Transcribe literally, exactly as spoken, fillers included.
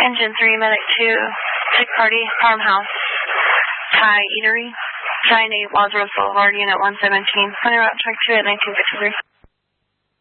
Engine three, Medic two, Sick Party, Farmhouse, Thai Eatery, nine eight Wadsworth Boulevard, Unit one seventeen. On your route, track two at nineteen fifty-three.